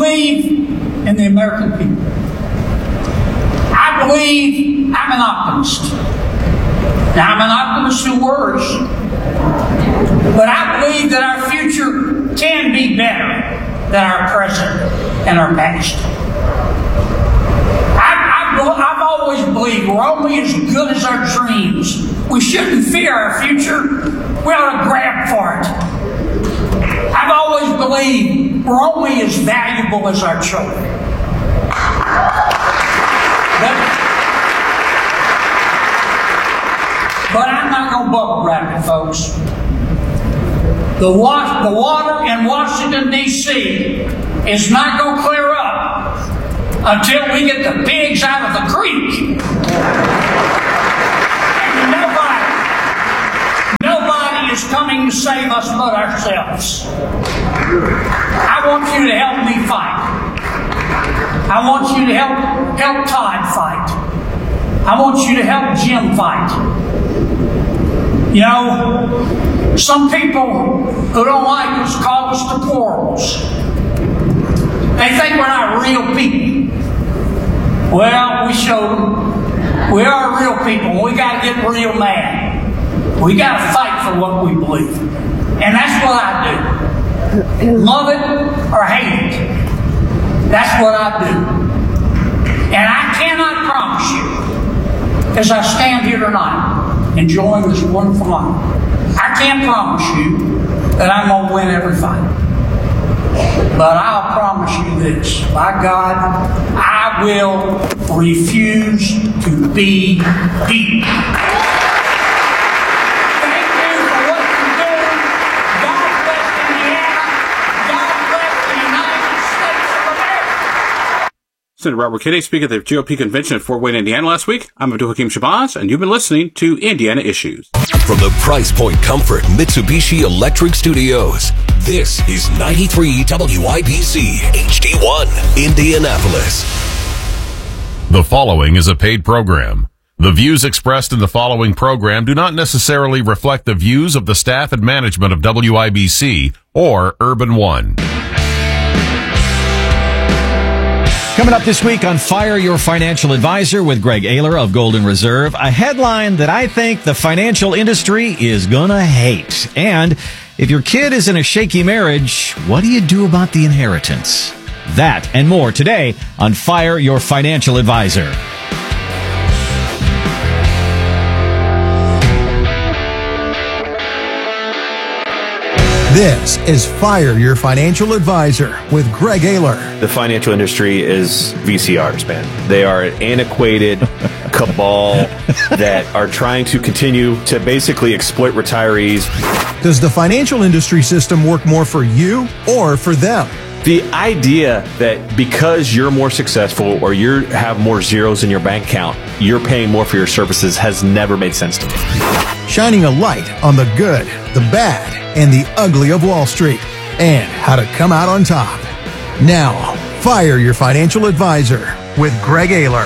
believe in the American people. I believe I'm an optimist. Now, I'm an optimist who worries, but I believe that our future can be better than our present and our past. I've always believed we're only as good as our dreams. We shouldn't fear our future. We ought to grab for it. I've always believed we're only as valuable as our children. But I'm not going to bubble wrap it, folks. The water in Washington, D.C. is not going to clear up until we get the pigs out of the creek. And nobody is coming to save us but ourselves. I want you to help me fight. I want you to help Todd fight. I want you to help Jim fight. You know, some people who don't like us call us deplorables. They think we're not real people. Well, we show them we are real people. We got to get real mad. We got to fight for what we believe. And that's what I do. Love it or hate it. That's what I do. And I cannot promise you, as I stand here tonight, enjoying this wonderful life, I can't promise you that I'm going to win every fight. But I'll promise you this. By God, I will refuse to be beat. Thank you for what you're doing. God bless Indiana. God bless the United States of America. Senator Robert Kennedy speaking at the GOP convention at Fort Wayne, Indiana last week. I'm Abdul Hakim Shabazz, and you've been listening to Indiana Issues. From the Price Point Comfort Mitsubishi Electric Studios, this is 93 WIBC HD1, Indianapolis. The following is a paid program. The views expressed in the following program do not necessarily reflect the views of the staff and management of WIBC or Urban One. Coming up this week on Fire Your Financial Advisor with Greg Ayler of Golden Reserve, a headline that I think the financial industry is gonna hate. And if your kid is in a shaky marriage, what do you do about the inheritance? That and more today on Fire Your Financial Advisor. This is Fire Your Financial Advisor with Greg Ayler. The financial industry is VCRs, man. They are an antiquated cabal that are trying to continue to basically exploit retirees. Does the financial industry system work more for you or for them? The idea that because you're more successful or you have more zeros in your bank account, you're paying more for your services has never made sense to me. Shining a light on the good, the bad, and the ugly of Wall Street, and how to come out on top. Now, Fire Your Financial Advisor with Greg Ayler.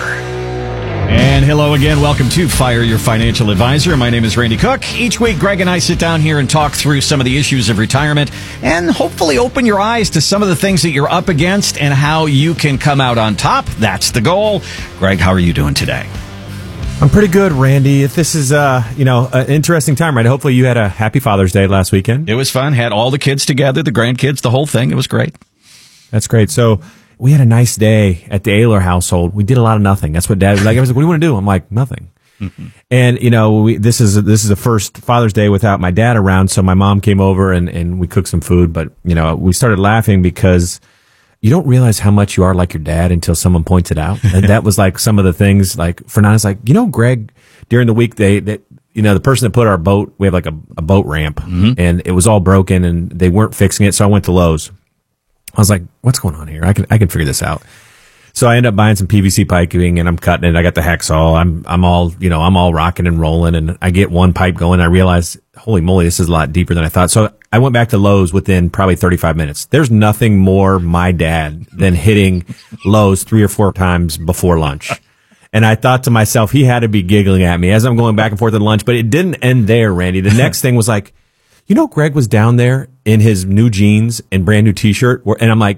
And hello again. Welcome to Fire Your Financial Advisor. My name is Randy Cook. Each week, Greg and I sit down here and talk through some of the issues of retirement and hopefully open your eyes to some of the things that you're up against and how you can come out on top. That's the goal. Greg, how are you doing today? I'm pretty good, Randy. If this is, an interesting time, right? Hopefully you had a happy Father's Day last weekend. It was fun. Had all the kids together, the grandkids, the whole thing. It was great. That's great. So we had a nice day at the Ayler household. We did a lot of nothing. That's what Dad was like. I was like, what do you want to do? I'm like, nothing. Mm-hmm. And, this is the first Father's Day without my dad around. So my mom came over and we cooked some food. But, we started laughing because you don't realize how much you are like your dad until someone points it out. And that was like some of the things, like Fernanda's like, Greg, during the week, the person that put our boat, we have like a boat ramp, mm-hmm. and it was all broken and they weren't fixing it. So I went to Lowe's. I was like, what's going on here? I can figure this out. So I end up buying some PVC piping and I'm cutting it. I got the hacksaw. I'm all rocking and rolling, and I get one pipe going. I realize, holy moly, this is a lot deeper than I thought. So I went back to Lowe's within probably 35 minutes. There's nothing more my dad than hitting Lowe's 3 or 4 times before lunch. And I thought to myself, he had to be giggling at me as I'm going back and forth at lunch, but it didn't end there, Randy. The next thing was like, Greg was down there in his new jeans and brand new t-shirt. And I'm like,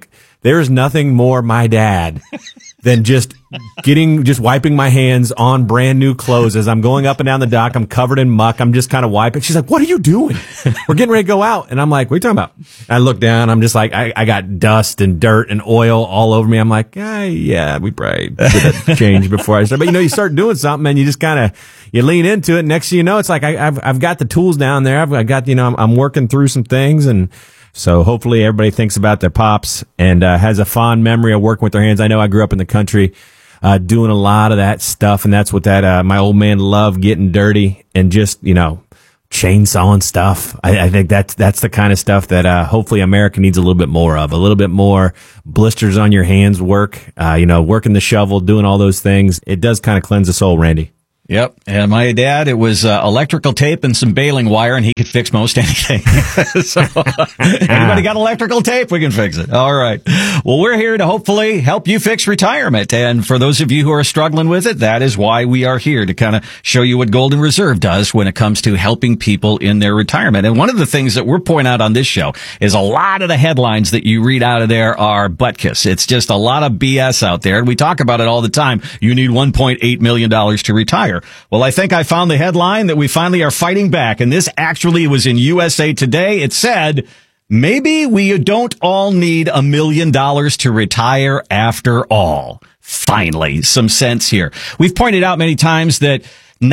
There's nothing more my dad than just wiping my hands on brand new clothes as I'm going up and down the dock. I'm covered in muck. I'm just kind of wiping. She's like, what are you doing? We're getting ready to go out. And I'm like, what are you talking about? And I look down. I'm just like, I got dust and dirt and oil all over me. I'm like, yeah, we probably should have changed before I started. But you start doing something and you just kind of, you lean into it. Next thing you know, it's like, I've got the tools down there. I've got, I'm working through some things. And so hopefully everybody thinks about their pops and has a fond memory of working with their hands. I know I grew up in the country doing a lot of that stuff, and that's what my old man loved, getting dirty and just, chainsawing stuff. I think that's the kind of stuff that hopefully America needs a little bit more of, a little bit more blisters on your hands work, working the shovel, doing all those things. It does kind of cleanse the soul, Randy. Yep. And my dad, it was electrical tape and some baling wire, and he could fix most anything. So anybody got electrical tape? We can fix it. All right. Well, we're here to hopefully help you fix retirement. And for those of you who are struggling with it, that is why we are here, to kind of show you what Golden Reserve does when it comes to helping people in their retirement. And one of the things that we're pointing out on this show is a lot of the headlines that you read out of there are butt kiss. It's just a lot of BS out there. And we talk about it all the time. You need $1.8 million to retire. Well, I think I found the headline that we finally are fighting back. And this actually was in USA Today. It said, maybe we don't all need $1 million to retire after all. Finally, some sense here. We've pointed out many times that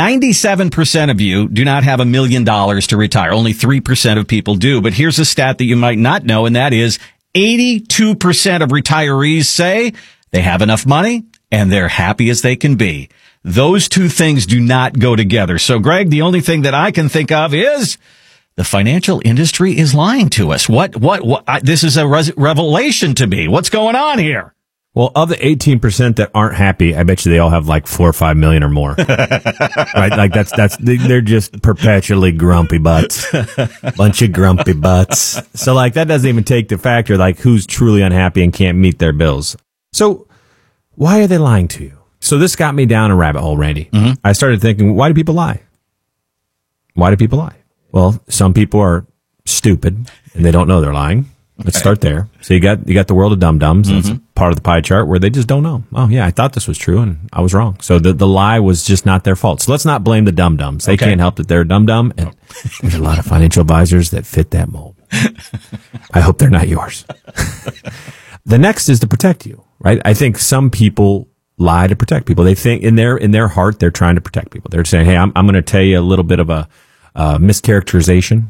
97% of you do not have $1 million to retire. Only 3% of people do. But here's a stat that you might not know, and that is 82% of retirees say they have enough money and they're happy as they can be. Those two things do not go together. So, Greg, the only thing that I can think of is the financial industry is lying to us. This is a revelation to me. What's going on here? Well, of the 18% that aren't happy, I bet you they all have like 4 or 5 million or more. Right? Like they're just perpetually grumpy butts. Bunch of grumpy butts. So like that doesn't even take the factor like who's truly unhappy and can't meet their bills. So why are they lying to you? So this got me down a rabbit hole, Randy. Mm-hmm. I started thinking, why do people lie? Why do people lie? Well, some people are stupid and they don't know they're lying. Let's start there. So you got the world of dum-dums. Mm-hmm. That's part of the pie chart where they just don't know. Oh yeah, I thought this was true and I was wrong. So the lie was just not their fault. So let's not blame the dum-dums. They can't help that they're dum-dum, and there's a lot of financial advisors that fit that mold. I hope they're not yours. The next is to protect you, right? I think some people lie to protect people. They think in their heart they're trying to protect people. They're saying, "Hey, I'm going to tell you a little bit of a mischaracterization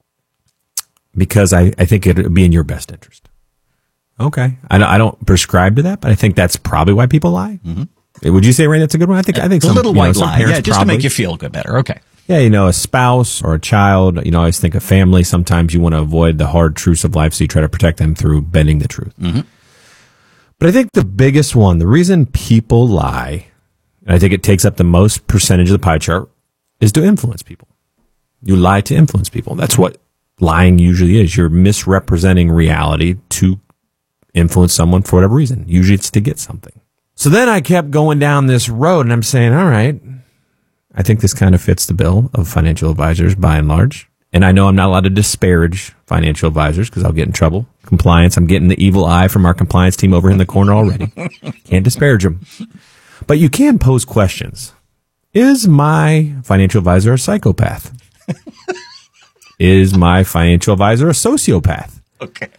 because I think it would be in your best interest." Okay, I don't prescribe to that, but I think that's probably why people lie. Mm-hmm. Would you say, Ray, that's a good one? I think a little white lie, just to make you feel good better. Okay. Yeah, a spouse or a child. I always think of family. Sometimes you want to avoid the hard truths of life, so you try to protect them through bending the truth. Mm-hmm. But I think the biggest one, the reason people lie, and I think it takes up the most percentage of the pie chart, is to influence people. You lie to influence people. That's what lying usually is. You're misrepresenting reality to influence someone for whatever reason. Usually it's to get something. So then I kept going down this road and I'm saying, all right, I think this kind of fits the bill of financial advisors by and large. And I know I'm not allowed to disparage financial advisors because I'll get in trouble. Compliance, I'm getting the evil eye from our compliance team over in the corner already. Can't disparage them. But you can pose questions. Is my financial advisor a psychopath? Is my financial advisor a sociopath? Okay.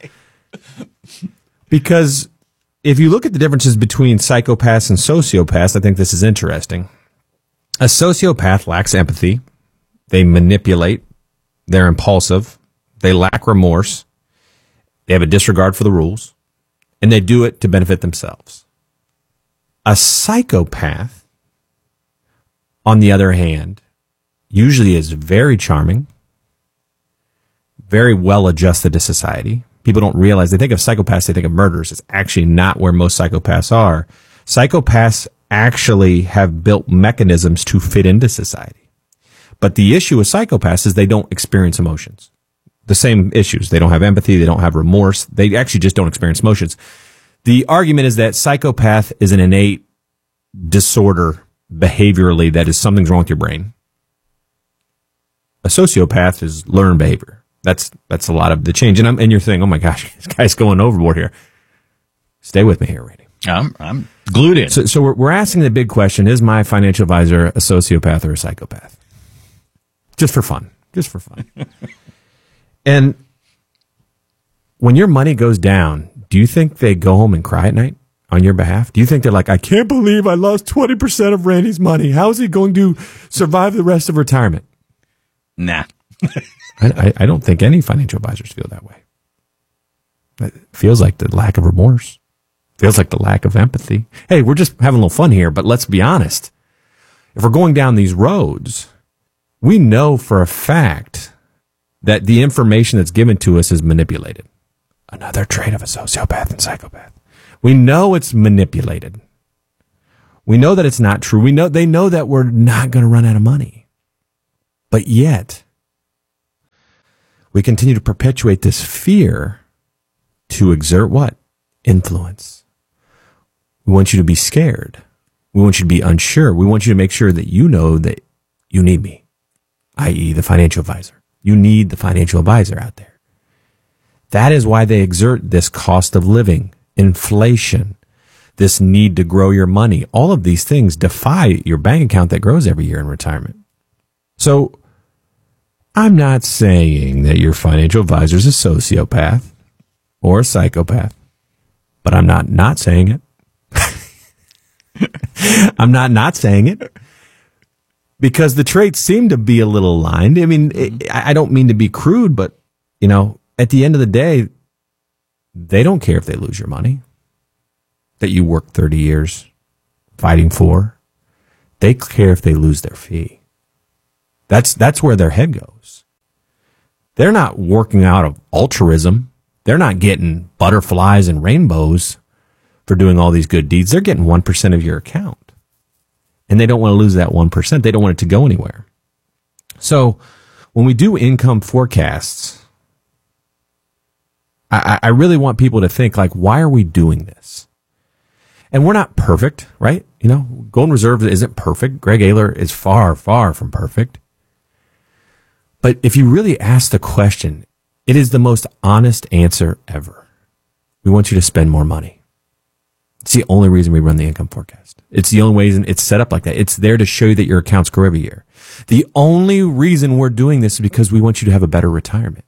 Because if you look at the differences between psychopaths and sociopaths, I think this is interesting. A sociopath lacks empathy. They manipulate. They're impulsive. They lack remorse. They have a disregard for the rules. And they do it to benefit themselves. A psychopath, on the other hand, usually is very charming, very well adjusted to society. People don't realize, they think of psychopaths, they think of murderers. It's actually not where most psychopaths are. Psychopaths actually have built mechanisms to fit into society. But the issue with psychopaths is they don't experience emotions. The same issues. They don't have empathy. They don't have remorse. They actually just don't experience emotions. The argument is that psychopath is an innate disorder behaviorally, that is something's wrong with your brain. A sociopath is learned behavior. That's a lot of the change. And you're saying, oh my gosh, this guy's going overboard here. Stay with me here, Randy. I'm glued in. So we're asking the big question, is my financial advisor a sociopath or a psychopath? Just for fun. And when your money goes down, do you think they go home and cry at night on your behalf? Do you think they're like, I can't believe I lost 20% of Randy's money. How is he going to survive the rest of retirement? Nah. I don't think any financial advisors feel that way. It feels like the lack of remorse. Feels like the lack of empathy. Hey, we're just having a little fun here, but let's be honest. If we're going down these roads, we know for a fact that the information that's given to us is manipulated. Another trait of a sociopath and psychopath. We know it's manipulated. We know that it's not true. They know that we're not going to run out of money. But yet, we continue to perpetuate this fear to exert what? Influence. We want you to be scared. We want you to be unsure. We want you to make sure that you know that you need me, i.e. the financial advisor. You need the financial advisor out there. That is why they exert this cost of living, inflation, this need to grow your money. All of these things defy your bank account that grows every year in retirement. So I'm not saying that your financial advisor is a sociopath or a psychopath, but I'm not saying it. I'm not saying it because the traits seem to be a little aligned. I mean, I don't mean to be crude, but, at the end of the day, they don't care if they lose your money that you worked 30 years fighting for. They care if they lose their fee. That's where their head goes. They're not working out of altruism. They're not getting butterflies and rainbows for doing all these good deeds. They're getting 1% of your account. And they don't want to lose that 1%. They don't want it to go anywhere. So when we do income forecasts, I really want people to think, like, why are we doing this? And we're not perfect, right? Golden Reserve isn't perfect. Greg Ayler is far, far from perfect. But if you really ask the question, it is the most honest answer ever. We want you to spend more money. It's the only reason we run the income forecast. It's the only reason it's set up like that. It's there to show you that your accounts grow every year. The only reason we're doing this is because we want you to have a better retirement.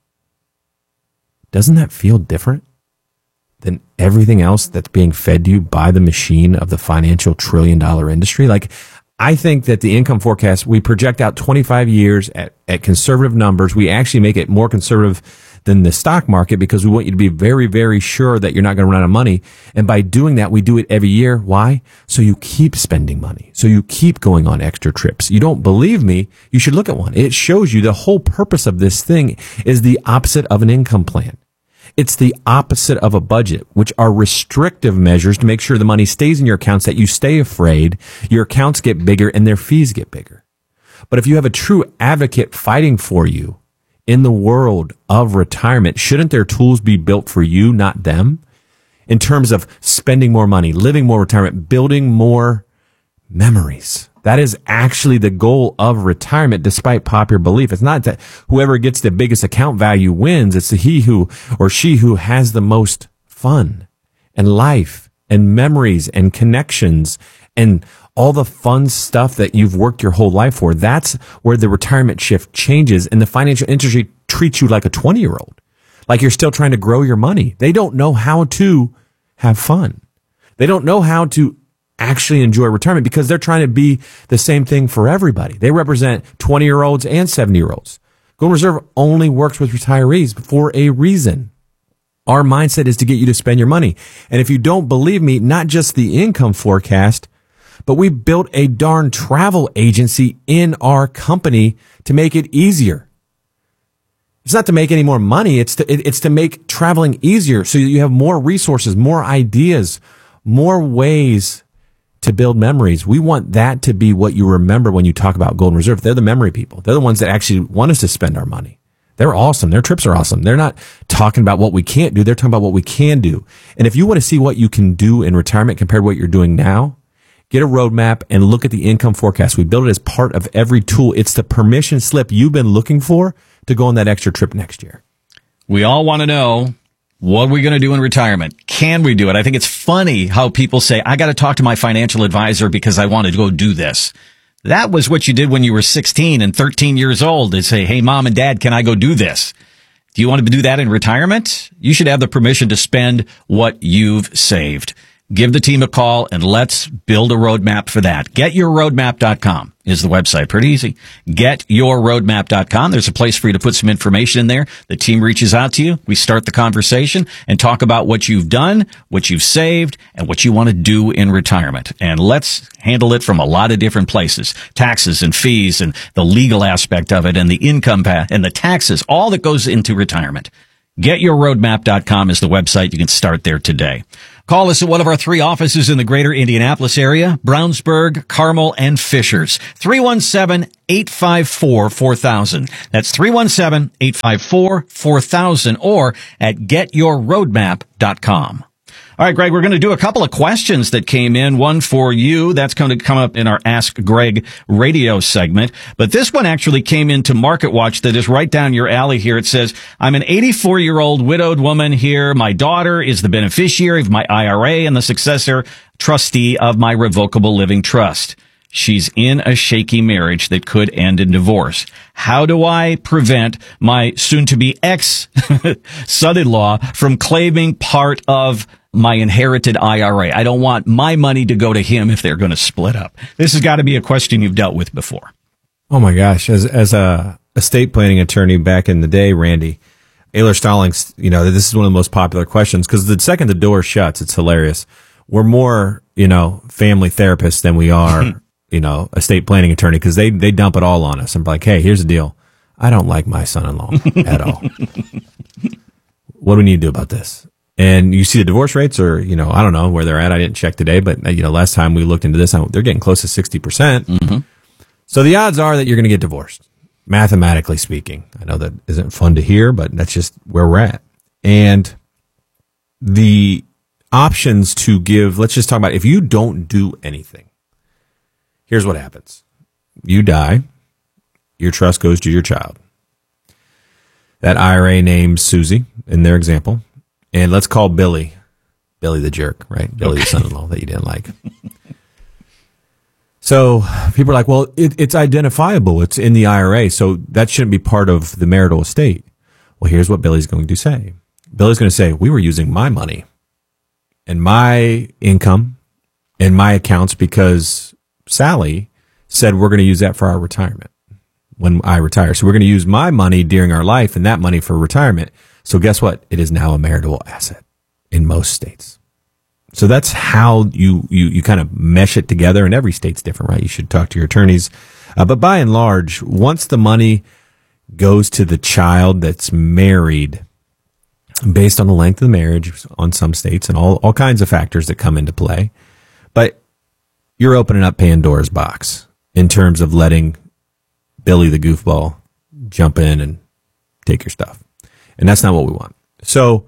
Doesn't that feel different than everything else that's being fed to you by the machine of the financial trillion-dollar industry? Like, I think that the income forecast, we project out 25 years at conservative numbers. We actually make it more conservative than the stock market because we want you to be very, very sure that you're not going to run out of money. And by doing that, we do it every year. Why? So you keep spending money. So you keep going on extra trips. You don't believe me? You should look at one. It shows you the whole purpose of this thing is the opposite of an income plan. It's the opposite of a budget, which are restrictive measures to make sure the money stays in your accounts, that you stay afraid, your accounts get bigger, and their fees get bigger. But if you have a true advocate fighting for you in the world of retirement, shouldn't their tools be built for you, not them? In terms of spending more money, living more retirement, building more memories. That is actually the goal of retirement, despite popular belief. It's not that whoever gets the biggest account value wins. It's he who or she who has the most fun and life and memories and connections and all the fun stuff that you've worked your whole life for. That's where the retirement shift changes. And the financial industry treats you like a 20-year-old, like you're still trying to grow your money. They don't know how to have fun. They don't know how to actually enjoy retirement because they're trying to be the same thing for everybody. They represent 20-year-olds and 70-year-olds. Golden Reserve only works with retirees for a reason. Our mindset is to get you to spend your money. And if you don't believe me, not just the income forecast, but we built a darn travel agency in our company to make it easier. It's not to make any more money. It's to make traveling easier so that you have more resources, more ideas, more ways to build memories. We want that to be what you remember when you talk about Golden Reserve. They're the memory people. They're the ones that actually want us to spend our money. They're awesome. Their trips are awesome. They're not talking about what we can't do. They're talking about what we can do. And if you want to see what you can do in retirement compared to what you're doing now, get a roadmap and look at the income forecast. We build it as part of every tool. It's the permission slip you've been looking for to go on that extra trip next year. We all want to know What are we going to do in retirement? Can we do it? I think it's funny how people say, I got to talk to my financial advisor because I want to go do this. That was what you did when you were 16 and 13 years old, to say, hey, mom and dad, can I go do this? Do you want to do that in retirement? You should have the permission to spend what you've saved. Give the team a call and let's build a roadmap for that. GetYourRoadmap.com is the website. Pretty easy. GetYourRoadmap.com. There's a place for you to put some information in there. The team reaches out to you. We start the conversation and talk about what you've done, what you've saved, and what you want to do in retirement. And let's handle it from a lot of different places. Taxes and fees and the legal aspect of it and the income and the taxes, all that goes into retirement. GetYourRoadmap.com is the website. You can start there today. Call us at one of our 3 offices in the greater Indianapolis area, Brownsburg, Carmel, and Fishers. 317-854-4000. That's 317-854-4000 or at getyourroadmap.com. All right, Greg, we're going to do a couple of questions that came in. One for you. That's going to come up in our Ask Greg radio segment. But this one actually came into Market Watch that is right down your alley here. It says, I'm an 84-year-old widowed woman here. My daughter is the beneficiary of my IRA and the successor trustee of my revocable living trust. She's in a shaky marriage that could end in divorce. How do I prevent my soon-to-be ex-son-in-law from claiming part of my inherited IRA? I don't want my money to go to him if they're going to split up. This has got to be a question you've dealt with before. Oh my gosh. As a estate planning attorney back in the day, Randy, Ayler Stallings, this is one of the most popular questions because the second the door shuts, it's hilarious. We're more, family therapists than we are, estate planning attorney because they dump it all on us and be like, hey, here's the deal. I don't like my son-in-law at all. What do we need to do about this? And you see the divorce rates are, I don't know where they're at. I didn't check today, but last time we looked into this, they're getting close to 60%. Mm-hmm. So the odds are that you're going to get divorced, mathematically speaking. I know that isn't fun to hear, but that's just where we're at. And the options to give, let's just talk about if you don't do anything. Here's what happens. You die. Your trust goes to your child. That IRA names Susie in their example. And let's call Billy the jerk, right? Billy the son-in-law that you didn't like. So people are like, well, it's identifiable. It's in the IRA, so that shouldn't be part of the marital estate. Well, here's what Billy's going to say. Billy's going to say, we were using my money and my income and my accounts because Sally said we're going to use that for our retirement when I retire. So we're going to use my money during our life and that money for retirement. So guess what? It is now a marital asset in most states. So that's how you kind of mesh it together, and every state's different, right? You should talk to your attorneys. But by and large, once the money goes to the child that's married, based on the length of the marriage on some states and all kinds of factors that come into play, but you're opening up Pandora's box in terms of letting Billy the goofball jump in and take your stuff. And that's not what we want. So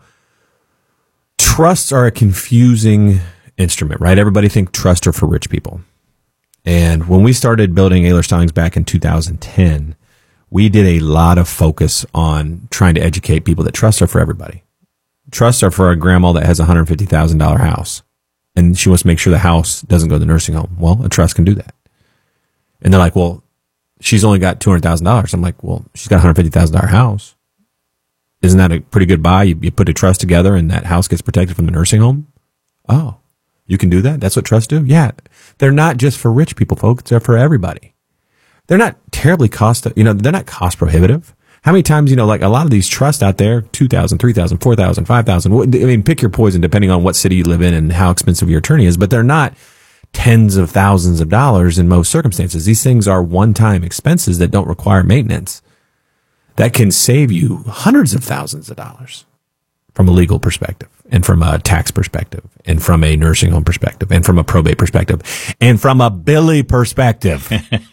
trusts are a confusing instrument, right? Everybody thinks trusts are for rich people. And when we started building Ayler Stallings back in 2010, we did a lot of focus on trying to educate people that trusts are for everybody. Trusts are for a grandma that has a $150,000 house and she wants to make sure the house doesn't go to the nursing home. Well, a trust can do that. And they're like, well, she's only got $200,000. I'm like, well, she's got a $150,000 house. Isn't that a pretty good buy? You put a trust together and that house gets protected from the nursing home? Oh, you can do that? That's what trusts do? Yeah. They're not just for rich people, folks. They're for everybody. They're not terribly they're not cost prohibitive. How many times, like a lot of these trusts out there, $2,000, $3,000, $4,000, $5,000. I mean, pick your poison depending on what city you live in and how expensive your attorney is, but they're not tens of thousands of dollars in most circumstances. These things are one-time expenses that don't require maintenance. That can save you hundreds of thousands of dollars from a legal perspective and from a tax perspective and from a nursing home perspective and from a probate perspective and from a Billy perspective.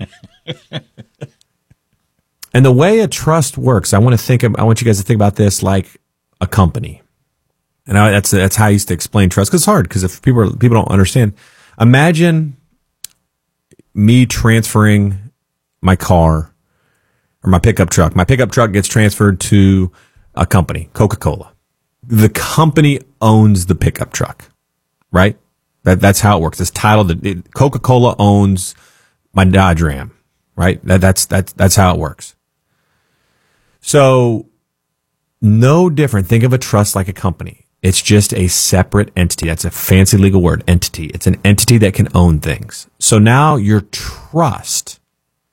And the way a trust works, I want you guys to think about this like a company. And that's how I used to explain trust, because it's hard, because if people don't understand. Imagine me transferring my car or my pickup truck. My pickup truck gets transferred to a company, Coca-Cola. the company owns the pickup truck, right? That's how it works. It's titled, Coca-Cola owns my Dodge Ram, right? That's how it works. So no different. Think of a trust like a company. It's just a separate entity. That's a fancy legal word, entity. It's an entity that can own things. So now your trust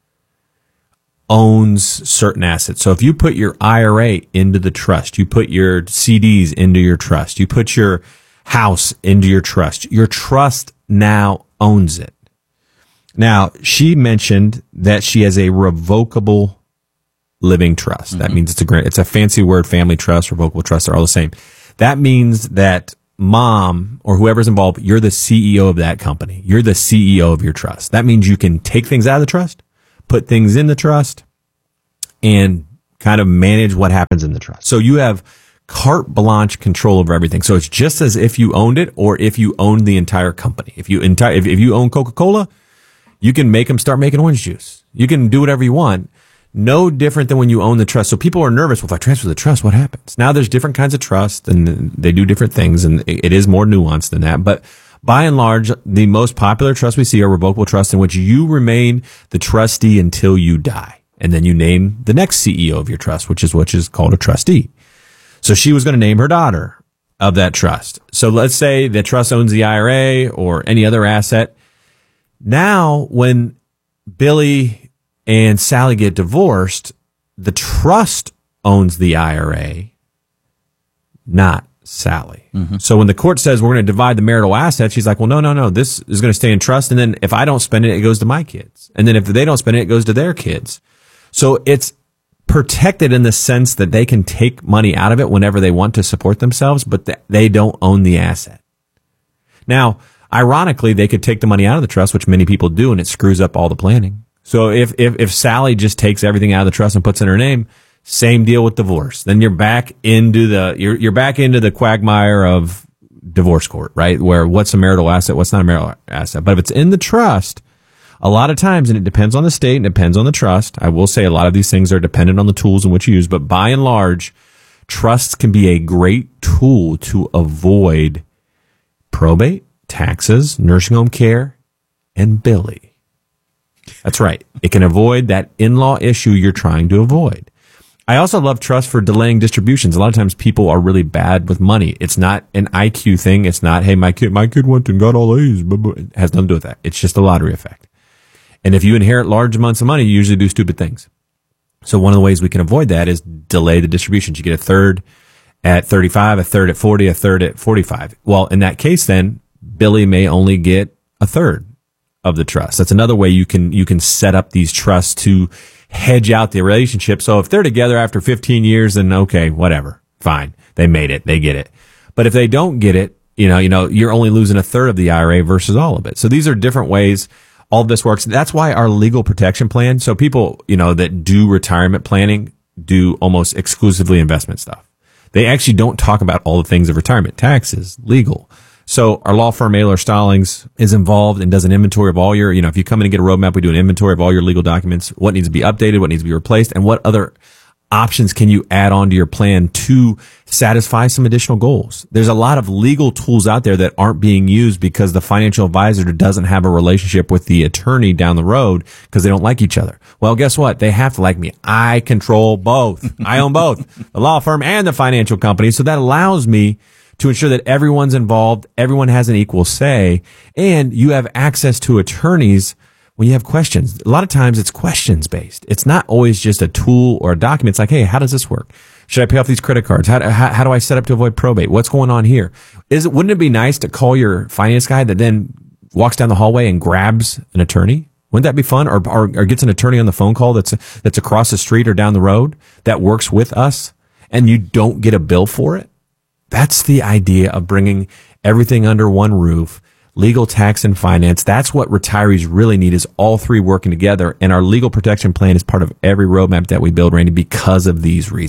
owns certain assets. So if you put your IRA into the trust, you put your CDs into your trust, you put your house into your trust now owns it. Now, she mentioned that she has a revocable living trust. Mm-hmm. That means it's a fancy word, family trust, revocable trust, they're all the same. That means that mom or whoever's involved, you're the CEO of that company. You're the CEO of your trust. That means you can take things out of the trust, put things in the trust, and kind of manage what happens in the trust. So you have carte blanche control over everything. So it's just as if you owned it or if you owned the entire company. If you own Coca-Cola, you can make them start making orange juice. You can do whatever you want. No different than when you own the trust. So people are nervous. Well, if I transfer the trust, what happens? Now there's different kinds of trust and they do different things and it is more nuanced than that. But by and large, the most popular trusts we see are revocable trusts in which you remain the trustee until you die. And then you name the next CEO of your trust, which is called a trustee. So she was going to name her daughter of that trust. So let's say the trust owns the IRA or any other asset. Now, when Billy and Sally get divorced, the trust owns the IRA, not Sally. Mm-hmm. So when the court says we're going to divide the marital assets, she's like, well, no, this is going to stay in trust. And then if I don't spend it, it goes to my kids. And then if they don't spend it, it goes to their kids. So it's protected in the sense that they can take money out of it whenever they want to support themselves, but they don't own the asset. Now, ironically, they could take the money out of the trust, which many people do, and it screws up all the planning. So if Sally just takes everything out of the trust and puts in her name, same deal with divorce. Then you're back into the quagmire of divorce court, right? Where what's a marital asset, what's not a marital asset. But if it's in the trust, a lot of times, and it depends on the state and depends on the trust. I will say a lot of these things are dependent on the tools in which you use, but by and large, trusts can be a great tool to avoid probate, taxes, nursing home care, and Billy. That's right. It can avoid that in-law issue you're trying to avoid. I also love trust for delaying distributions. A lot of times people are really bad with money. It's not an IQ thing. It's not, hey, my kid went and got all A's. It has nothing to do with that. It's just a lottery effect. And if you inherit large amounts of money, you usually do stupid things. So one of the ways we can avoid that is delay the distributions. You get a third at 35, a third at 40, a third at 45. Well, in that case, then Billy may only get a third of the trust. That's another way you can set up these trusts to hedge out the relationship. So if they're together after 15 years, then okay, whatever, fine. They made it. They get it. But if they don't get it, you're only losing a third of the IRA versus all of it. So these are different ways all of this works. That's why our legal protection plan. So people, that do retirement planning do almost exclusively investment stuff. They actually don't talk about all the things of retirement, taxes, legal. So our law firm, Ayler Stallings, is involved and does an inventory of all your, if you come in and get a roadmap, we do an inventory of all your legal documents, what needs to be updated, what needs to be replaced, and what other options can you add on to your plan to satisfy some additional goals. There's a lot of legal tools out there that aren't being used because the financial advisor doesn't have a relationship with the attorney down the road because they don't like each other. Well, guess what? They have to like me. I control both. I own both, the law firm and the financial company. So that allows me to ensure that everyone's involved, everyone has an equal say, and you have access to attorneys when you have questions. A lot of times it's questions based. It's not always just a tool or a document. It's like, hey, how does this work? Should I pay off these credit cards? How do I set up to avoid probate? What's going on here? Wouldn't it be nice to call your finance guy that then walks down the hallway and grabs an attorney? Wouldn't that be fun? Or gets an attorney on the phone call that's across the street or down the road that works with us and you don't get a bill for it? That's the idea of bringing everything under one roof. Legal, tax, and finance. That's what retirees really need, is all three working together. And our legal protection plan is part of every roadmap that we build, Randy, because of these reasons.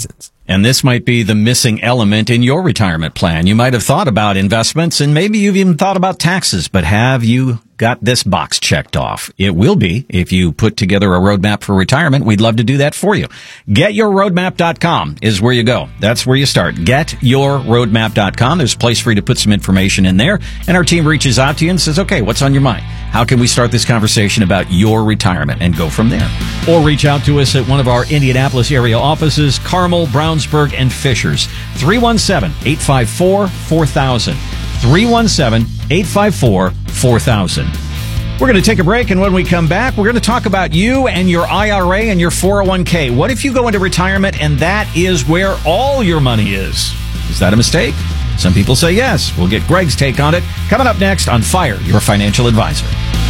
And this might be the missing element in your retirement plan. You might have thought about investments and maybe you've even thought about taxes, but have you got this box checked off? It will be if you put together a roadmap for retirement. We'd love to do that for you. GetYourRoadmap.com is where you go. That's where you start. GetYourRoadmap.com. There's a place for you to put some information in there, and our team reaches out to you and says, okay, what's on your mind? How can we start this conversation about your retirement, and go from there? Or reach out to us at one of our Indianapolis area offices, Carmel, Brownsburg, and Fishers. 317-854-4000. 317-854-4000. We're going to take a break, and when we come back, we're going to talk about you and your IRA and your 401k. What if you go into retirement and that is where all your money is? Is that a mistake? Some people say yes. We'll get Greg's take on it coming up next on Fire Your Financial Advisor.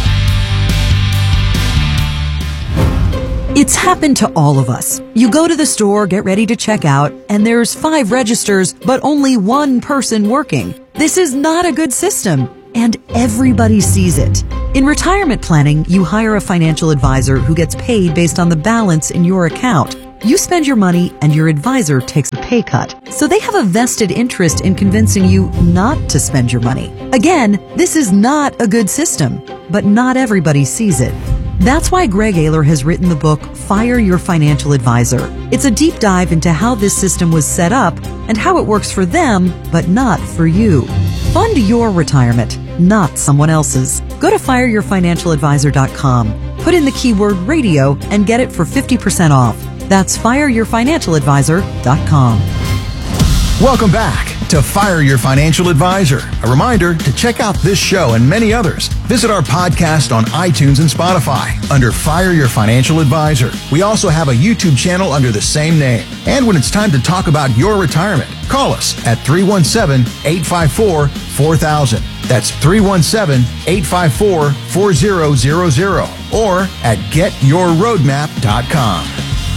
It's happened to all of us. You go to the store, get ready to check out, and there's 5 registers, but only 1 person working. This is not a good system, and everybody sees it. In retirement planning, you hire a financial advisor who gets paid based on the balance in your account. You spend your money, and your advisor takes a pay cut. So they have a vested interest in convincing you not to spend your money. Again, this is not a good system, but not everybody sees it. That's why Greg Ayler has written the book, Fire Your Financial Advisor. It's a deep dive into how this system was set up and how it works for them, but not for you. Fund your retirement, not someone else's. Go to fireyourfinancialadvisor.com. Put in the keyword radio and get it for 50% off. That's fireyourfinancialadvisor.com. Welcome back to Fire Your Financial Advisor. A reminder to check out this show and many others. Visit our podcast on iTunes and Spotify under Fire Your Financial Advisor. We also have a YouTube channel under the same name. And when it's time to talk about your retirement, call us at 317-854-4000. That's 317-854-4000 or at getyourroadmap.com.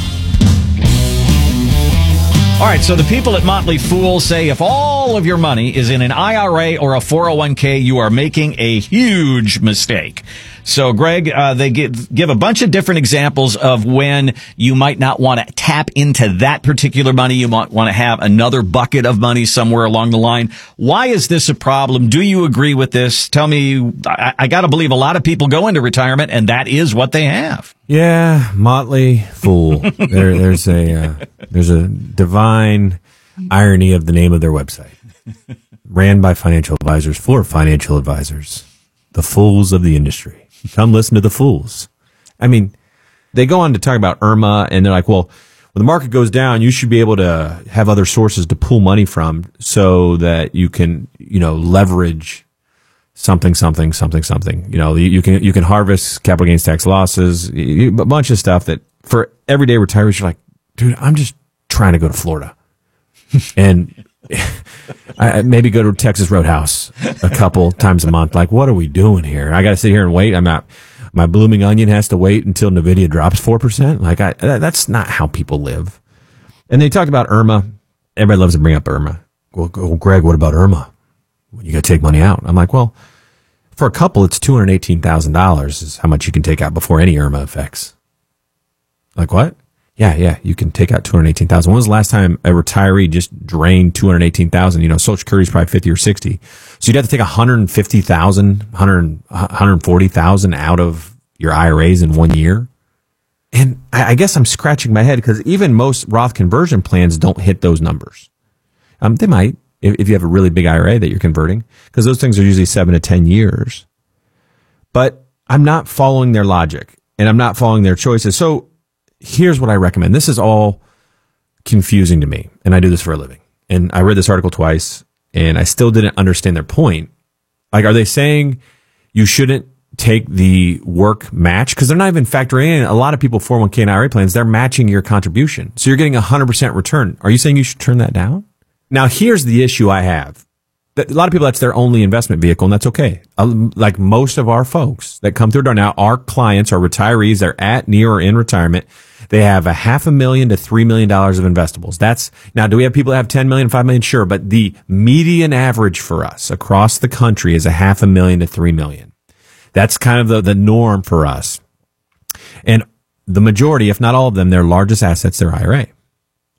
All right, so the people at Motley Fool say if all of your money is in an IRA or a 401k, you are making a huge mistake. So, Greg, they give a bunch of different examples of when you might not want to tap into that particular money. You might want to have another bucket of money somewhere along the line. Why is this a problem? Do you agree with this? Tell me, I got to believe a lot of people go into retirement and that is what they have. Yeah, Motley Fool. There's a divine irony of the name of their website. Ran by financial advisors for financial advisors. The fools of the industry. Come listen to the fools. I mean, they go on to talk about IRMA, and they're like, well, when the market goes down, you should be able to have other sources to pull money from so that you can, leverage something. You can harvest capital gains tax losses, a bunch of stuff that for everyday retirees, you're like, dude, I'm just trying to go to Florida and I maybe go to Texas Roadhouse a couple times a month. Like, what are we doing here? I got to sit here and wait. My blooming onion has to wait until NVIDIA drops 4%. Like, that's not how people live. And they talked about IRMA. Everybody loves to bring up IRMA. Well, Greg, what about IRMA? You got to take money out. I'm like, well, for a couple, it's $218,000 is how much you can take out before any IRMA effects. Like, what? Yeah, you can take out $218,000. When was the last time a retiree just drained $218,000? Social Security's probably 50 or 60. So you'd have to take $150,000, $140,000 out of your IRAs in 1 year. And I guess I'm scratching my head because even most Roth conversion plans don't hit those numbers. They might if you have a really big IRA that you're converting, because those things are usually 7 to 10 years. But I'm not following their logic and I'm not following their choices. So here's what I recommend. This is all confusing to me, and I do this for a living. And I read this article twice, and I still didn't understand their point. Like, are they saying you shouldn't take the work match? Because they're not even factoring in. A lot of people, 401k and IRA plans, they're matching your contribution. So you're getting 100% return. Are you saying you should turn that down? Now, here's the issue I have. A lot of people, that's their only investment vehicle, and that's okay. Like most of our folks that come through our door now, our clients are retirees. They're at, near, or in retirement. They have $500,000 to $3 million of investables. Now, do we have people that have 10 million, 5 million? Sure. But the median average for us across the country is $500,000 to $3 million. That's kind of the norm for us. And the majority, if not all of them, their largest assets, their IRA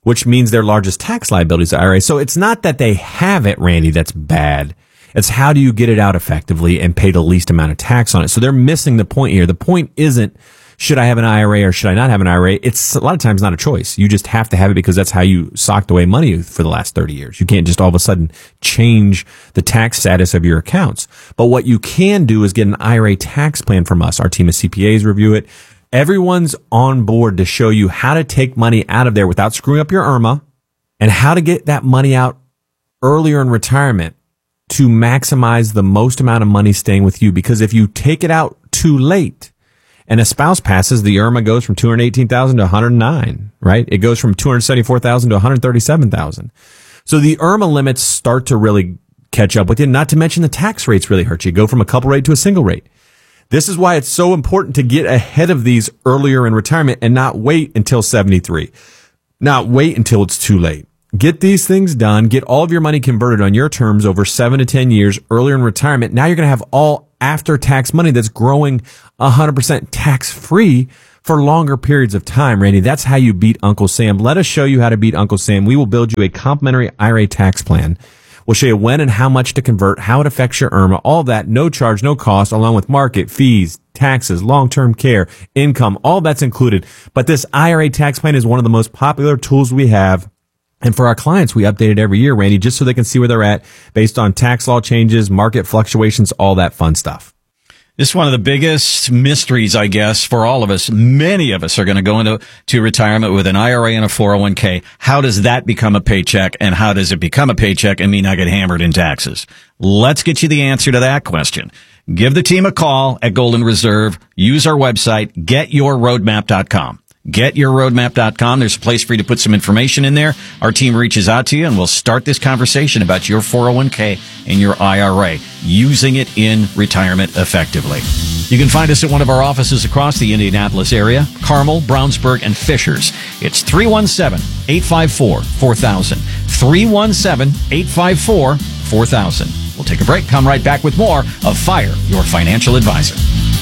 which means their largest tax liability is the IRA. So it's not that they have it, Randy, that's bad. It's how do you get it out effectively and pay the least amount of tax on it. So they're missing the point here. The point isn't, should I have an IRA or should I not have an IRA? It's a lot of times not a choice. You just have to have it because that's how you socked away money for the last 30 years. You can't just all of a sudden change the tax status of your accounts. But what you can do is get an IRA tax plan from us. Our team of CPAs review it. Everyone's on board to show you how to take money out of there without screwing up your IRMA and how to get that money out earlier in retirement to maximize the most amount of money staying with you. Because if you take it out too late and a spouse passes, the IRMA goes from $218,000 to $109,000, right? It goes from $274,000 to $137,000. So the IRMA limits start to really catch up with you. Not to mention the tax rates really hurt you. Go from a couple rate to a single rate. This is why it's so important to get ahead of these earlier in retirement and not wait until 73. Not wait until it's too late. Get these things done. Get all of your money converted on your terms over 7 to 10 years earlier in retirement. Now you're going to have all after-tax money that's growing 100% tax-free for longer periods of time, Randy. That's how you beat Uncle Sam. Let us show you how to beat Uncle Sam. We will build you a complimentary IRA tax plan. We'll show you when and how much to convert, how it affects your IRMA, all that, no charge, no cost, along with market, fees, taxes, long-term care, income, all that's included. But this IRA tax plan is one of the most popular tools we have. And for our clients, we update it every year, Randy, just so they can see where they're at based on tax law changes, market fluctuations, all that fun stuff. This is one of the biggest mysteries, I guess, for all of us. Many of us are going to go into retirement with an IRA and a 401k. How does that become a paycheck? And how does it become a paycheck and mean I get hammered in taxes? Let's get you the answer to that question. Give the team a call at Golden Reserve. Use our website, getyourroadmap.com. Getyourroadmap.com. There's a place for you to put some information in there. Our team reaches out to you and we'll start this conversation about your 401k and your IRA, using it in retirement effectively. You can find us at one of our offices across the Indianapolis area, Carmel, Brownsburg, and Fishers. It's 317-854-4000. 317-854-4000. We'll take a break, come right back with more of Fire Your Financial Advisor.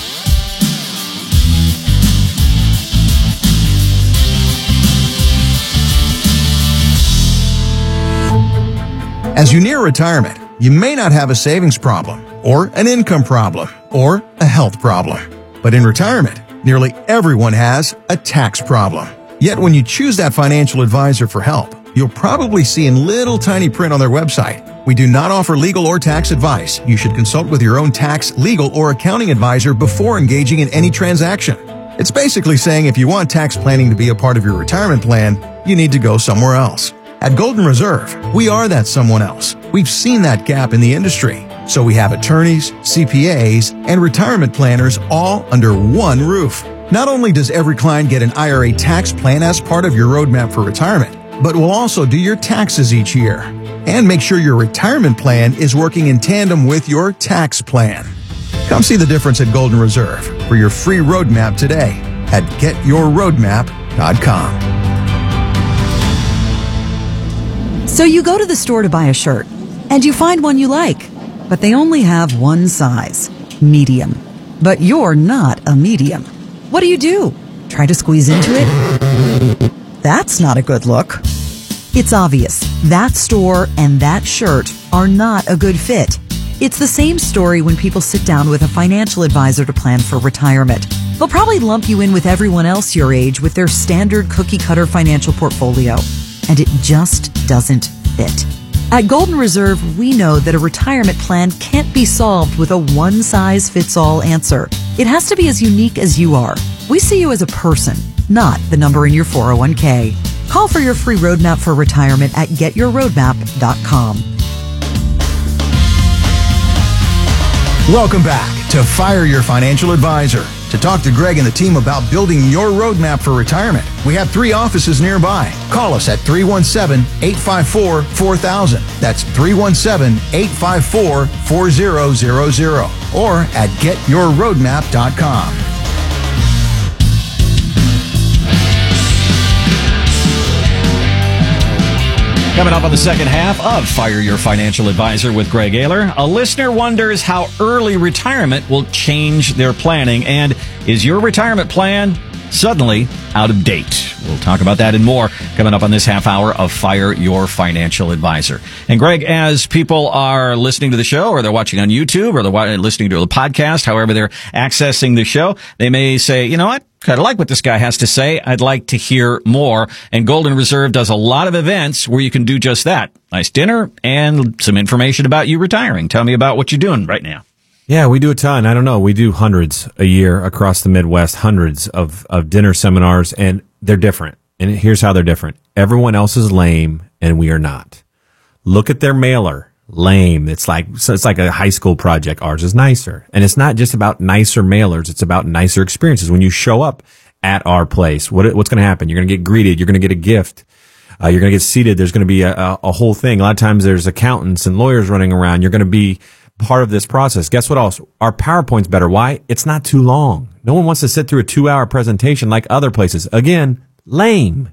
As you near retirement, you may not have a savings problem, or an income problem, or a health problem. But in retirement, nearly everyone has a tax problem. Yet when you choose that financial advisor for help, you'll probably see in little tiny print on their website, "We do not offer legal or tax advice. You should consult with your own tax, legal, or accounting advisor before engaging in any transaction." It's basically saying if you want tax planning to be a part of your retirement plan, you need to go somewhere else. At Golden Reserve, we are that someone else. We've seen that gap in the industry. So we have attorneys, CPAs, and retirement planners all under one roof. Not only does every client get an IRA tax plan as part of your roadmap for retirement, but we'll also do your taxes each year and make sure your retirement plan is working in tandem with your tax plan. Come see the difference at Golden Reserve for your free roadmap today at getyourroadmap.com. So you go to the store to buy a shirt, and you find one you like, but they only have one size, medium. But you're not a medium. What do? Try to squeeze into it? That's not a good look. It's obvious. That store and that shirt are not a good fit. It's the same story when people sit down with a financial advisor to plan for retirement. They'll probably lump you in with everyone else your age with their standard cookie-cutter financial portfolio. And it just doesn't fit. At Golden Reserve, we know that a retirement plan can't be solved with a one-size-fits-all answer. It has to be as unique as you are. We see you as a person, not the number in your 401k. Call for your free roadmap for retirement at getyourroadmap.com. Welcome back to Fire Your Financial Advisor. To talk to Greg and the team about building your roadmap for retirement, we have 3 offices nearby. Call us at 317-854-4000. That's 317-854-4000. Or at getyourroadmap.com. Coming up on the second half of Fire Your Financial Advisor with Greg Ayler, a listener wonders how early retirement will change their planning, and is your retirement plan suddenly out of date? We'll talk about that and more coming up on this half hour of Fire Your Financial Advisor. And Greg, as people are listening to the show, or they're watching on YouTube, or they're listening to the podcast, however they're accessing the show, they may say, you know what? Kind of like what this guy has to say. I'd like to hear more. And Golden Reserve does a lot of events where you can do just that. Nice dinner and some information about you retiring. Tell me about what you're doing right now. Yeah, we do a ton. I don't know. We do hundreds a year across the Midwest, hundreds of dinner seminars, and they're different. And here's how they're different. Everyone else is lame, and we are not. Look at their mailer. Lame. It's like a high school project. Ours is nicer. And it's not just about nicer mailers. It's about nicer experiences. When you show up at our place, what's going to happen? You're going to get greeted. You're going to get a gift. You're going to get seated. There's going to be a whole thing. A lot of times there's accountants and lawyers running around. You're going to be part of this process. Guess what else? Our PowerPoint's better. Why? It's not too long. No one wants to sit through a 2-hour presentation like other places. Again, lame.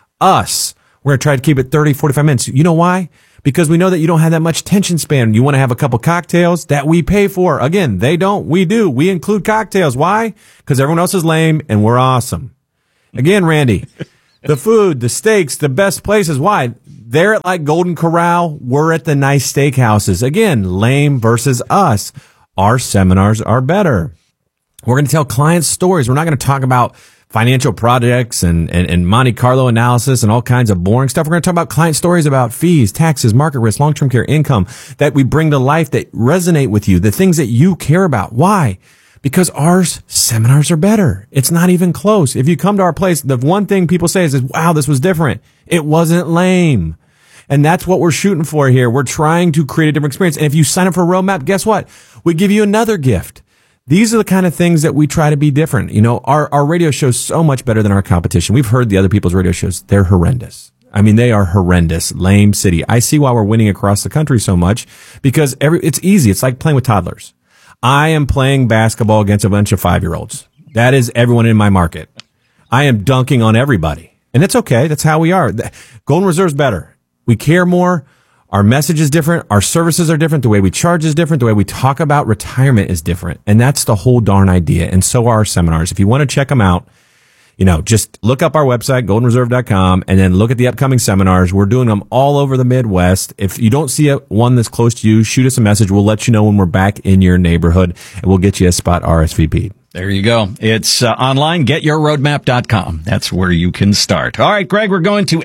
Us. We're going to try to keep it 30, 45 minutes. You know why? Because we know that you don't have that much attention span. You want to have a couple cocktails that we pay for. Again, they don't. We do. We include cocktails. Why? Because everyone else is lame and we're awesome. Again, Randy, the food, the steaks, the best places. Why? They're at like Golden Corral. We're at the nice steakhouses. Again, lame versus us. Our seminars are better. We're going to tell clients stories. We're not going to talk about financial projects and Monte Carlo analysis and all kinds of boring stuff. We're going to talk about client stories about fees, taxes, market risk, long-term care, income that we bring to life that resonate with you, the things that you care about. Why? Because our seminars are better. It's not even close. If you come to our place, the one thing people say is, wow, this was different. It wasn't lame. And that's what we're shooting for here. We're trying to create a different experience. And if you sign up for a roadmap, guess what? We give you another gift. These are the kind of things that we try to be different. You know, our radio show's so much better than our competition. We've heard the other people's radio shows. They're horrendous. I mean, they are horrendous. Lame city. I see why we're winning across the country so much because it's easy. It's like playing with toddlers. I am playing basketball against a bunch of 5-year-olds. That is everyone in my market. I am dunking on everybody. And it's okay. That's how we are. Golden Reserve's better. We care more. Our message is different. Our services are different. The way we charge is different. The way we talk about retirement is different. And that's the whole darn idea. And so are our seminars. If you want to check them out, you know, just look up our website, goldenreserve.com, and then look at the upcoming seminars. We're doing them all over the Midwest. If you don't see one that's close to you, shoot us a message. We'll let you know when we're back in your neighborhood, and we'll get you a spot RSVP'd. There you go. It's online, getyourroadmap.com. That's where you can start. All right, Greg, we're going to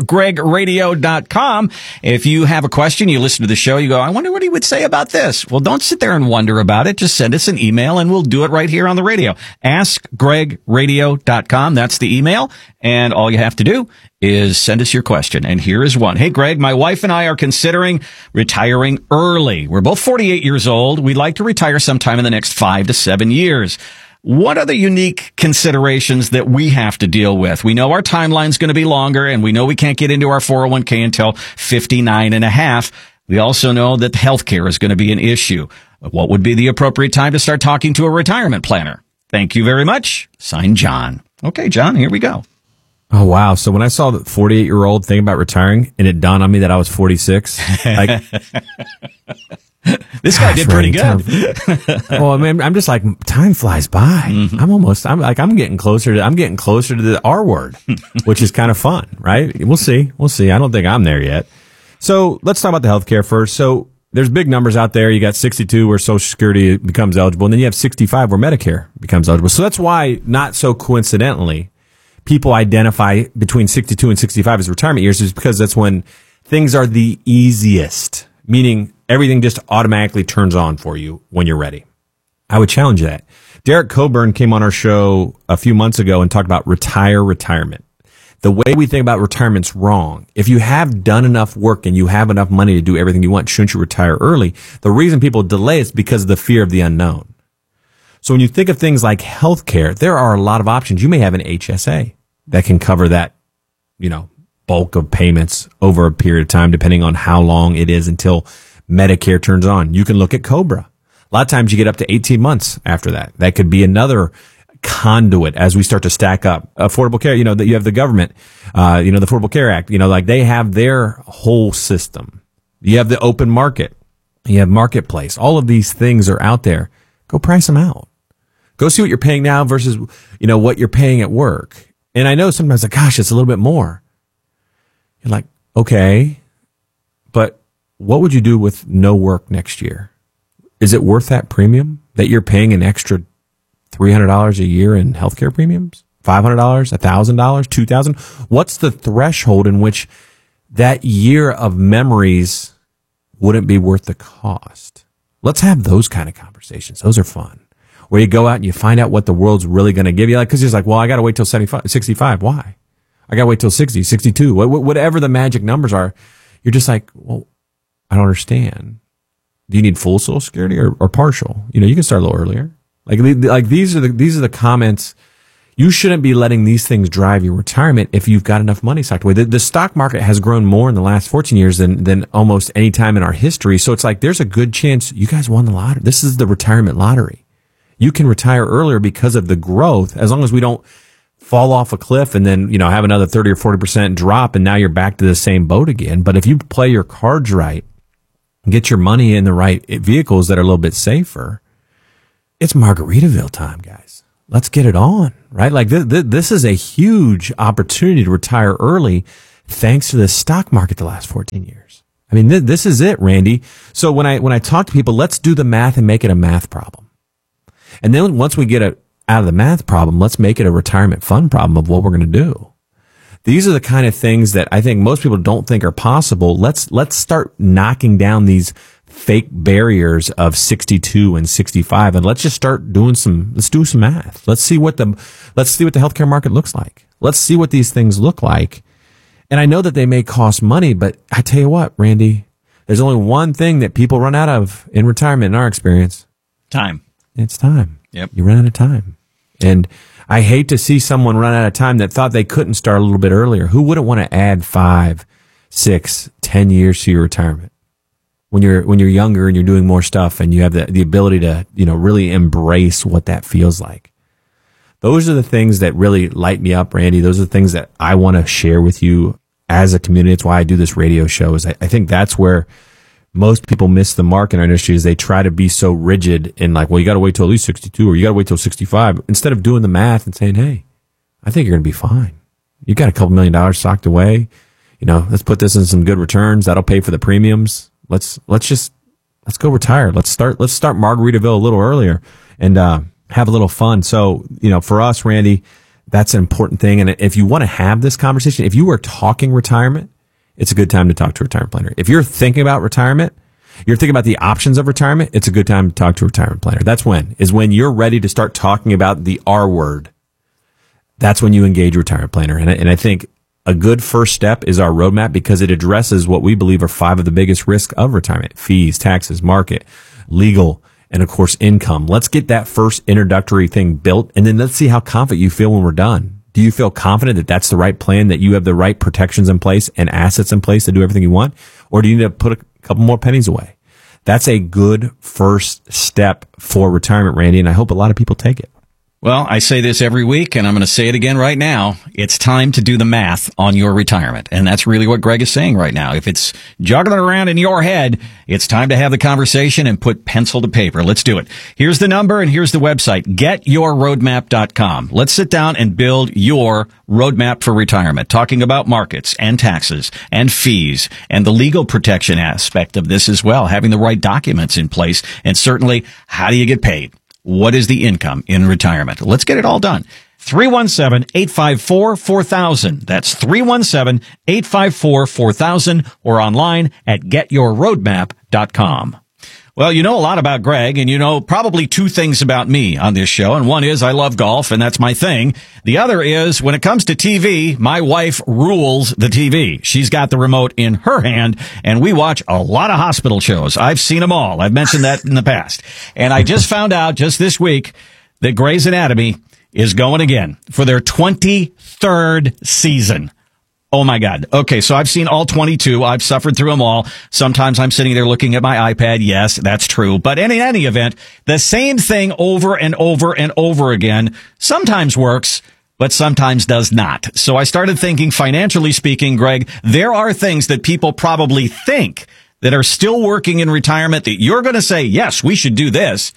askgregradio.com. If you have a question, you listen to the show, you go, I wonder what he would say about this. Well, don't sit there and wonder about it. Just send us an email and we'll do it right here on the radio. Askgregradio.com. That's the email. And all you have to do is send us your question. And here is one. Hey, Greg, my wife and I are considering retiring early. We're both 48 years old. We'd like to retire sometime in the next 5 to 7 years. What are the unique considerations that we have to deal with? We know our timeline's going to be longer, and we know we can't get into our 401k until 59 and a half. We also know that healthcare is going to be an issue. What would be the appropriate time to start talking to a retirement planner? Thank you very much. Signed, John. Okay, John, here we go. Oh, wow. So when I saw the 48-year-old thinking about retiring, and it dawned on me that I was 46, like, this guy did pretty good. Well, I mean, I'm just like, time flies by. Mm-hmm. I'm getting closer to the R word, which is kind of fun, right? We'll see. I don't think I'm there yet. So let's talk about the healthcare first. So there's big numbers out there. You got 62 where Social Security becomes eligible, and then you have 65 where Medicare becomes eligible. So that's why, not so coincidentally, people identify between 62 and 65 as retirement years, is because that's when things are the easiest, meaning everything just automatically turns on for you when you're ready. I would challenge that. Derek Coburn came on our show a few months ago and talked about retirement. The way we think about retirement's wrong. If you have done enough work and you have enough money to do everything you want, shouldn't you retire early? The reason people delay is because of the fear of the unknown. So when you think of things like healthcare, there are a lot of options. You may have an HSA that can cover that, bulk of payments over a period of time, depending on how long it is until Medicare turns on. You can look at COBRA. A lot of times you get up to 18 months after that. That could be another conduit as we start to stack up. Affordable care, that you have the government, the Affordable Care Act, like they have their whole system. You have the open market. You have marketplace. All of these things are out there. Go price them out. Go see what you're paying now versus, what you're paying at work. And I know sometimes like, gosh, it's a little bit more. You're like, okay, but what would you do with no work next year? Is it worth that premium that you're paying an extra $300 a year in healthcare premiums? $500, $1,000, $2,000? What's the threshold in which that year of memories wouldn't be worth the cost? Let's have those kind of conversations. Those are fun. Where you go out and you find out what the world's really going to give you. Like, cause you're like, well, I got to wait till 65. Why? I got to wait till 60, 62, whatever the magic numbers are. You're just like, well, I don't understand. Do you need full Social Security or partial? You know, you can start a little earlier. Like these are the comments. You shouldn't be letting these things drive your retirement if you've got enough money socked away. The stock market has grown more in the last 14 years than almost any time in our history. So it's like there's a good chance you guys won the lottery. This is the retirement lottery. You can retire earlier because of the growth, as long as we don't fall off a cliff and then, you know, have another 30 or 40% drop and now you're back to the same boat again. But if you play your cards right, get your money in the right vehicles that are a little bit safer, it's Margaritaville time, guys. Let's get it on, right? Like this is a huge opportunity to retire early thanks to the stock market the last 14 years. I mean, this is it, Randy. So when I talk to people, let's do the math and make it a math problem. And then once we get it out of the math problem, let's make it a retirement fund problem of what we're going to do. These are the kind of things that I think most people don't think are possible. Let's start knocking down these fake barriers of 62 and 65, and let's just start doing let's do some math. Let's see what the healthcare market looks like. Let's see what these things look like. And I know that they may cost money, but I tell you what, Randy, there's only one thing that people run out of in retirement in our experience. Time. It's time. Yep. You run out of time. And I hate to see someone run out of time that thought they couldn't start a little bit earlier. Who wouldn't want to add 5, 6, 10 years to your retirement? When you're younger and you're doing more stuff and you have the ability to, you know, really embrace what that feels like. Those are the things that really light me up, Randy. Those are the things that I want to share with you as a community. It's why I do this radio show. I think that's where most people miss the mark in our industry, is they try to be so rigid and like, well, you got to wait till at least 62 or you got to wait till 65, instead of doing the math and saying, hey, I think you're going to be fine. You got a couple $1 million socked away. You know, let's put this in some good returns. That'll pay for the premiums. Let's go retire. Let's start Margaritaville a little earlier and have a little fun. So, you know, for us, Randy, that's an important thing. And if you want to have this conversation, if you are talking retirement, it's a good time to talk to a retirement planner. If you're thinking about retirement, you're thinking about the options of retirement, it's a good time to talk to a retirement planner. That's when you're ready to start talking about the R word. That's when you engage a retirement planner. And I think a good first step is our roadmap, because it addresses what we believe are 5 of the biggest risks of retirement: fees, taxes, market, legal, and of course, income. Let's get that first introductory thing built, and then let's see how confident you feel when we're done. Do you feel confident that that's the right plan, that you have the right protections in place and assets in place to do everything you want? Or do you need to put a couple more pennies away? That's a good first step for retirement, Randy, and I hope a lot of people take it. Well, I say this every week, and I'm going to say it again right now. It's time to do the math on your retirement. And that's really what Greg is saying right now. If it's juggling around in your head, it's time to have the conversation and put pencil to paper. Let's do it. Here's the number and here's the website, getyourroadmap.com. Let's sit down and build your roadmap for retirement, talking about markets and taxes and fees and the legal protection aspect of this as well, having the right documents in place, and certainly, how do you get paid? What is the income in retirement? Let's get it all done. 317-854-4000. That's 317-854-4000, or online at getyourroadmap.com. Well, you know a lot about Greg, and you know probably 2 things about me on this show. And one is I love golf, and that's my thing. The other is, when it comes to TV, my wife rules the TV. She's got the remote in her hand, and we watch a lot of hospital shows. I've seen them all. I've mentioned that in the past. And I just found out just this week that Grey's Anatomy is going again for their 23rd season. Oh my God. Okay, so I've seen all 22. I've suffered through them all. Sometimes I'm sitting there looking at my iPad. Yes, that's true. But in any event, the same thing over and over and over again sometimes works, but sometimes does not. So I started thinking, financially speaking, Greg, there are things that people probably think that are still working in retirement that you're going to say, yes, we should do this.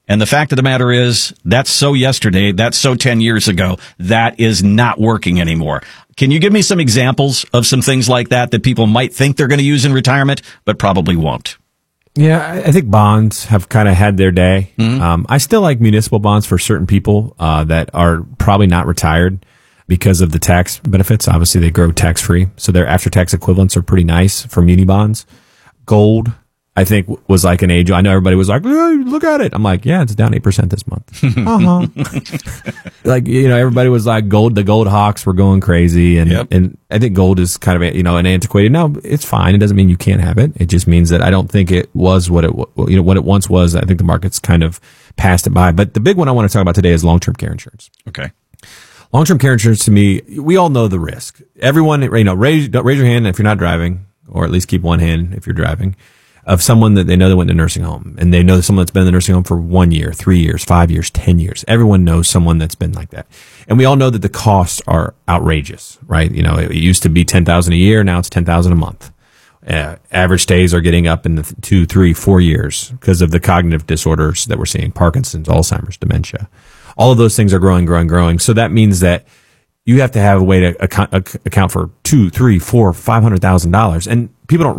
And the fact of the matter is, that's so yesterday, that's so 10 years ago, that is not working anymore. Can you give me some examples of some things like that people might think they're going to use in retirement, but probably won't? Yeah, I think bonds have kind of had their day. I still like municipal bonds for certain people that are probably not retired because of the tax benefits. Obviously, they grow tax-free, so their after-tax equivalents are pretty nice for muni bonds. Gold, I think, was like an age. I know everybody was like, look at it. I'm like, yeah, it's down 8% this month. Like, everybody was like, the gold hawks were going crazy. And I think gold is kind of, an antiquated. No, it's fine. It doesn't mean you can't have it. It just means that I don't think it was what it once was. I think the market's kind of passed it by. But the big one I want to talk about today is long-term care insurance. Okay. Long-term care insurance, to me, we all know the risk. Everyone, raise your hand if you're not driving, or at least keep one hand if you're driving, of someone that they know that went to nursing home, and they know someone that's been in the nursing home for 1 year, 3 years, 5 years, 10 years. Everyone knows someone that's been like that. And we all know that the costs are outrageous, right? It used to be $10,000 a year. Now it's $10,000 a month. Average stays are getting up in the 2, 3, 4 years because of the cognitive disorders that we're seeing, Parkinson's, Alzheimer's, dementia. All of those things are growing. So that means that you have to have a way to account for $200,000, $300,000, $400,000, $500,000. And people don't